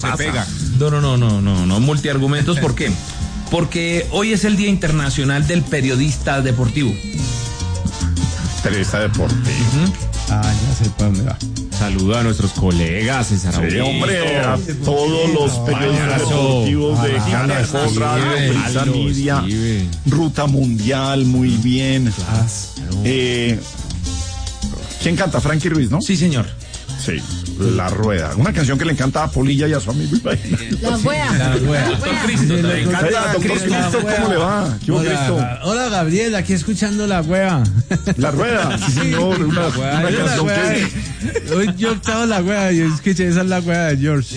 pasa? pega. No, multiargumentos, ¿por qué? Porque hoy es el Día Internacional del Periodista Deportivo. Periodista deportivo. Ya sé para dónde va. Saludo a nuestros colegas, César. Sí, hombre, a todos los periodistas deportivos de Caracol Radio, Prensa Media, Ruta Mundial, muy bien. ¿Quién canta? Frankie Ruiz, ¿no? Sí, señor. Sí, La Rueda. Una canción que le encanta a Polilla y a su amigo. La wea. Doctor Cristo, le encanta Doctor Cristo, ¿cómo le va? ¿Qué hubo, Cristo? Hola, Gabriel, aquí escuchando La Wea. La Rueda, sí, señor. Una canción que... Hoy yo estaba La Wea y escuché esa es La Wea de George.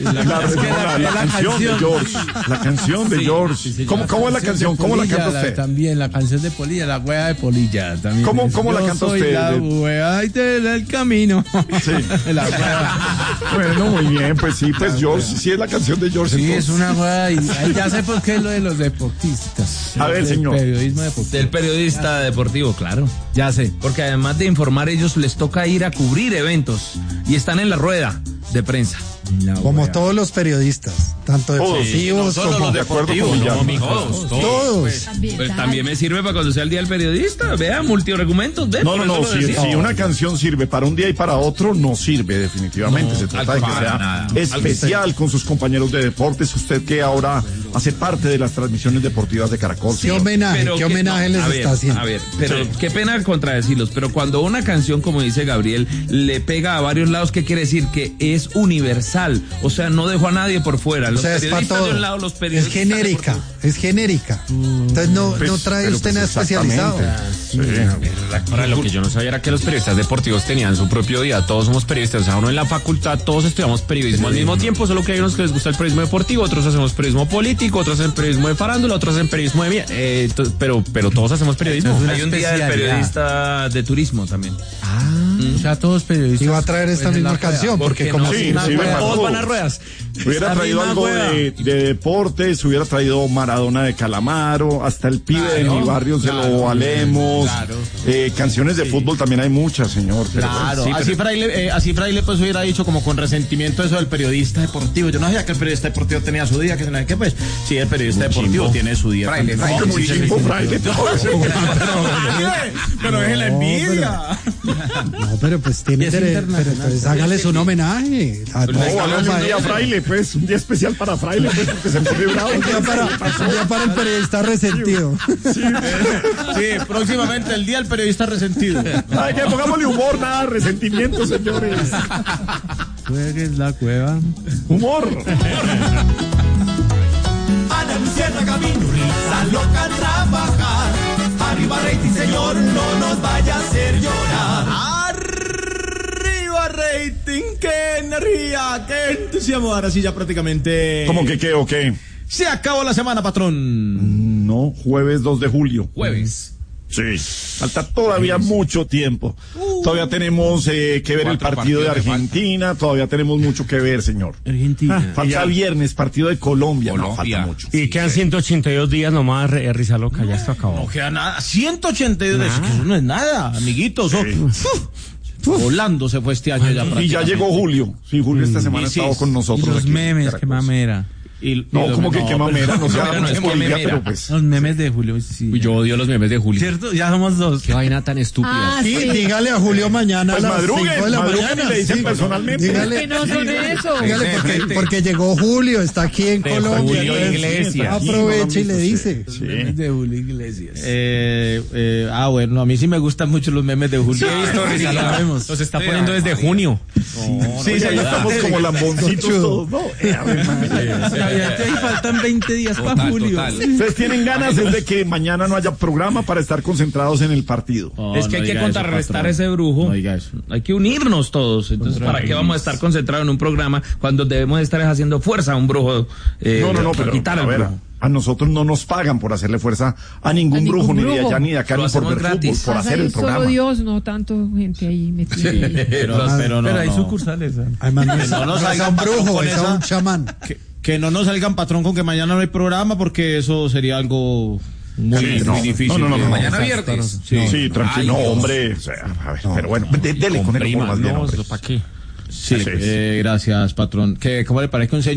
La canción de George. La canción de George. ¿Cómo es la canción? ¿Cómo la canta usted? También la canción de Polilla, La Wea de Polilla. También. ¿Cómo la canta usted? La wea del camino. Sí. La wea. Bueno, muy bien, pues sí, pues George, sí es la canción de George. Sí, entonces. es una wea y ya sé por qué es lo de los deportistas. A ver, señor. Periodismo deportivo. Del periodista deportivo, claro. Ya sé. Porque además de informar, ellos les toca ir a cubrir eventos y están en la rueda de prensa. Como todos los periodistas, tanto deportivos como de acuerdo con todos. Pues también me sirve para cuando sea el día del periodista. Vea, multiargumentos. No, si una canción sirve para un día y para otro, no sirve definitivamente. Se trata de que sea especial con sus compañeros de deportes. Usted que ahora hace parte de las transmisiones deportivas de Caracol. ¿Qué homenaje les está haciendo? A ver, pero qué pena contradecirlos, pero cuando una canción, como dice Gabriel, le pega a varios lados, ¿qué quiere decir? Que es universal. O sea, no dejó a nadie por fuera. Los periodistas de un lado, los periodistas es genérica. Entonces no trae usted nada especializado. Ahora, lo que yo no sabía era que los periodistas deportivos tenían su propio día. Todos somos periodistas. O sea, uno en la facultad, todos estudiamos periodismo al mismo tiempo, solo que hay unos que les gusta el periodismo deportivo, otros hacemos periodismo político, otros hacen periodismo de farándula, otros hacen periodismo de pero todos hacemos periodismo. Hay un día del periodista de turismo también. O sea, todos periodistas. Y va a traer esta misma canción, porque como todos van a ruedas. Hubiera traído algo de deportes, hubiera traído Maradona de Calamaro, hasta el pibe de mi barrio se lo valemos. Canciones de fútbol también hay muchas, señor. Claro, así Fraile pues hubiera dicho como con resentimiento eso del periodista deportivo. Yo no sabía que el periodista deportivo tenía su día, que se qué pues. Sí, el periodista deportivo tiene su día. Fraile. Pero es la envidia. No, pero pues tiene pero entonces hágales un homenaje. Hágale un día a Fraile, pues, un día especial para Fraile, pues, porque se pone bravo. Un día para el periodista resentido. Sí, próximamente el día del periodista resentido. Ay, que pongámosle humor, nada, resentimiento, señores. Juegues la cueva. Humor. Ana Luciana Camino, risa loca a trabajar. Arriba rating, señor, no nos vaya a hacer llorar. Arriba rating, qué energía, qué entusiasmo. Ahora sí ya prácticamente... ¿Cómo que qué o qué? Se acabó la semana, patrón. No, jueves 2 de julio. Jueves. Sí, falta todavía mucho tiempo. Todavía tenemos que ver el partido de Argentina, todavía tenemos mucho que ver, señor. Argentina. Falta viernes, partido de Colombia. No, falta mucho. Y quedan 182 días nomás, risa loca, ya esto acabó. No queda nada, 182 días, que eso no es nada, amiguitos. Volando se fue este año ya. Y ya llegó Julio. Sí, Julio esta semana ha estado con nosotros. Y los aquí memes, qué mamera. No, como que qué mamera, no sea pero pues. Los memes de Julio, sí. Yo odio los memes de Julio. ¿Cierto? Ya somos dos. Qué vaina tan estúpida. Sí, dígale a Julio mañana pues a las 5 de la mañana. Le dicen personalmente. Dígale, que no son eso. Dígale porque llegó Julio, está aquí en Colombia. Julio Iglesias. Aprovecha y le dice. Memes de Julio Iglesias. Bueno, a mí sí me gustan mucho los memes de Julio. Los está poniendo desde junio. Sí, ya estamos como lamboncitos todos, ¿no? Faltan 20 días para Julio. Ustedes tienen ganas de que mañana no haya programa para estar concentrados en el partido. Es que hay que contrarrestar ese brujo. Hay que unirnos todos. Entonces, ¿para qué vamos a estar concentrados en un programa cuando debemos estar haciendo fuerza a un brujo? No, pero quitar al brujo. A nosotros no nos pagan por hacerle fuerza a ningún brujo, ni de allá ni de acá, ni por ver fútbol, por hacer el programa. Solo Dios, no tanto gente ahí metida. Pero hay sucursales. Además, no nos salga un brujo, es un chamán. Que no nos salgan, patrón, con que mañana no hay programa, porque eso sería algo muy difícil. No. Mañana viernes. Sí, tranquilo. No, hombre. O sea, a ver, pero bueno, dele con el humor más bien, hombre. ¿Para qué? Sí, gracias, patrón. ¿Cómo le parece un señor?